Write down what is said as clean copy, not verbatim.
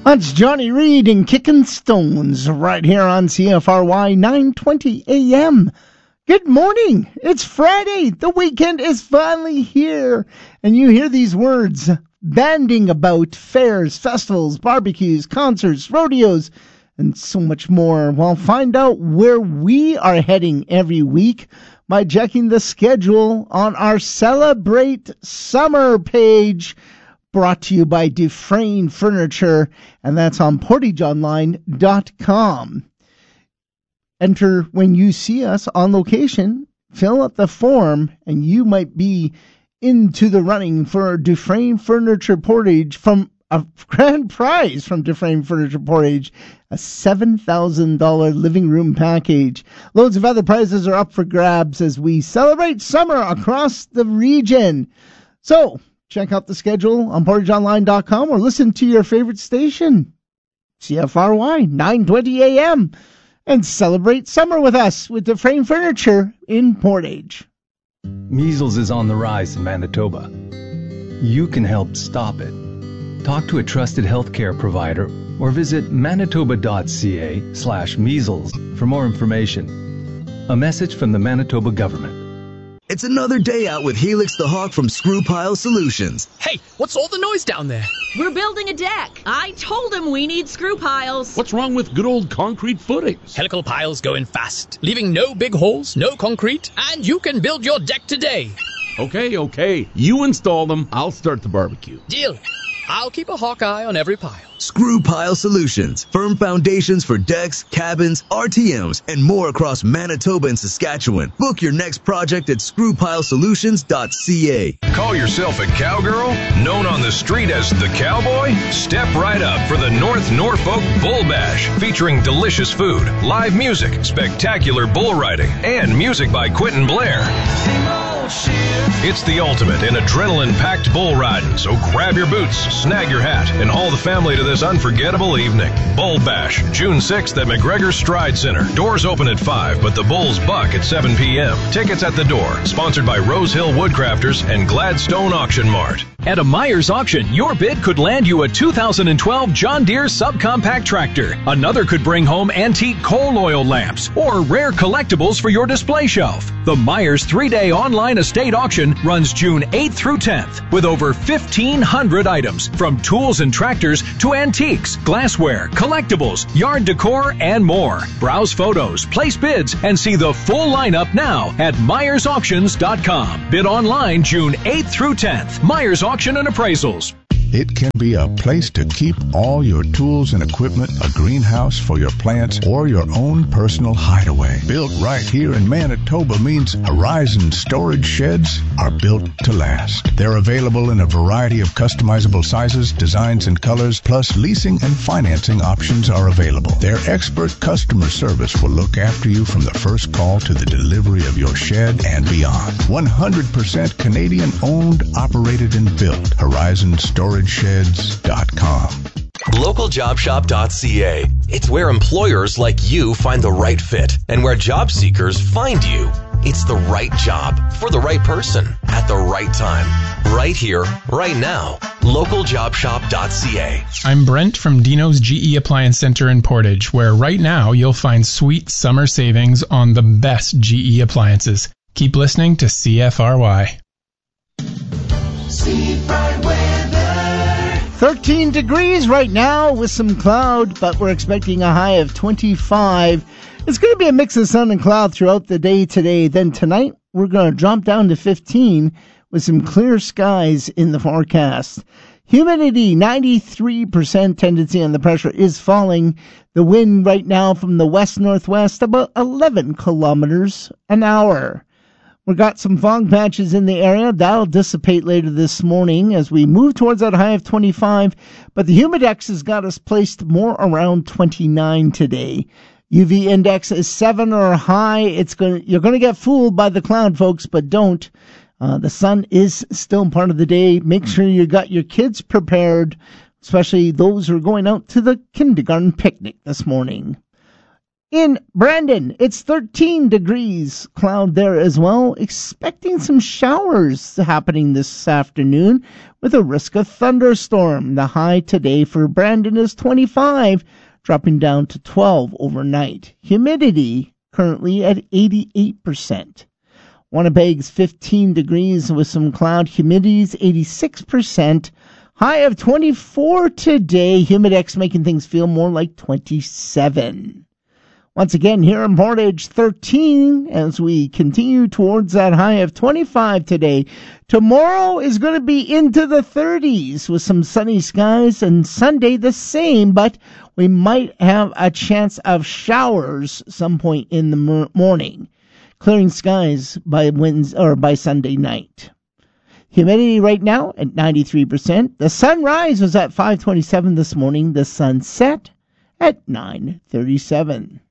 That's Johnny Reed and Kickin' Stones right here on CFRY 920 AM. Good morning. It's Friday. The weekend is finally here. And you hear these words banding about fairs, festivals, barbecues, concerts, rodeos, and so much more. Well, find out where we are heading every week by checking the schedule on our Celebrate Summer page, brought to you by Dufresne Furniture, and that's on portageonline.com. Enter when you see us on location, fill out the form, and you might be into the running for Dufresne Furniture Portage from a grand prize from Dufresne Furniture Portage, a $7,000 living room package. Loads of other prizes are up for grabs as we celebrate summer across the region. So, check out the schedule on portageonline.com or listen to your favorite station, CFRY 920 AM, and celebrate summer with us with Dufresne Furniture in Portage. Measles is on the rise in Manitoba. You can help stop it. Talk to a trusted healthcare provider or visit manitoba.ca/measles for more information. A message from the Manitoba government. It's another day out with Helix the Hawk from Screw Pile Solutions. Hey, what's all the noise down there? We're building a deck. I told him we need screw piles. What's wrong with good old concrete footings? Helical piles go in fast, leaving no big holes, no concrete, and you can build your deck today. Okay. You install them, I'll start the barbecue. Deal. I'll keep a hawk eye on every pile. Screw Pile Solutions. Firm foundations for decks, cabins, RTMs, and more across Manitoba and Saskatchewan. Book your next project at screwpilesolutions.ca. Call yourself a cowgirl? Known on the street as the cowboy? Step right up for the North Norfolk Bull Bash, featuring delicious food, live music, spectacular bull riding, and music by Quentin Blair. It's the ultimate in adrenaline-packed bull riding, so grab your boots, snag your hat, and haul the family to this unforgettable evening. Bull Bash, June 6th at McGregor Stride Center. Doors open at 5, but the bulls buck at 7 p.m. Tickets at the door. Sponsored by Rose Hill Woodcrafters and Gladstone Auction Mart. At a Myers auction, your bid could land you a 2012 John Deere subcompact tractor. Another could bring home antique coal oil lamps or rare collectibles for your display shelf. The Myers 3-day online estate auction runs June 8th through 10th with over 1,500 items, from tools and tractors to antiques, glassware, collectibles, yard decor, and more. Browse photos, place bids, and see the full lineup now at MyersAuctions.com. Bid online June 8th through 10th. Myers Auction and Appraisals. It can be a place to keep all your tools and equipment, a greenhouse for your plants, or your own personal hideaway. Built right here in Manitoba means Horizon storage sheds are built to last. They're available in a variety of customizable sizes, designs, and colors, plus leasing and financing options are available. Their expert customer service will look after you from the first call to the delivery of your shed and beyond. 100% Canadian owned, operated, and built. Horizon Storage Sheds.com. LocalJobShop.ca. It's where employers like you find the right fit and where job seekers find you. It's the right job for the right person at the right time. Right here, right now. LocalJobShop.ca. I'm Brent from Dino's GE Appliance Center in Portage, where right now you'll find sweet summer savings on the best GE appliances. Keep listening to CFRY. Seafront weather. 13 degrees right now with some cloud, but we're expecting a high of 25. It's going to be a mix of sun and cloud throughout the day today. Then tonight, we're going to drop down to 15 with some clear skies in the forecast. Humidity, 93%. Tendency on the pressure is falling. The wind right now from the west-northwest, about 11 kilometers an hour. We've got some fog patches in the area. That'll dissipate later this morning as we move towards that high of 25. But the humidex has got us placed more around 29 today. UV index is 7 or high. You're going to get fooled by the cloud, folks, but don't. The sun is still part of the day. Make sure you got your kids prepared, especially those who are going out to the kindergarten picnic this morning. In Brandon, it's 13 degrees, cloud there as well. Expecting some showers happening this afternoon with with a risk of thunderstorm. The high today for Brandon is 25, dropping down to 12 overnight. Humidity currently at 88%. Winnipeg's 15 degrees with some cloud. Humidity's 86%. High of 24 today. Humidex making things feel more like 27. Once again, here in Portage, 13 as we continue towards that high of 25 today. Tomorrow is going to be into the 30s with some sunny skies, and Sunday the same, but we might have a chance of showers some point in the morning. Clearing skies by Wednesday or by Sunday night. Humidity right now at 93%. The sunrise was at 5:27 this morning. The sunset at 9:37.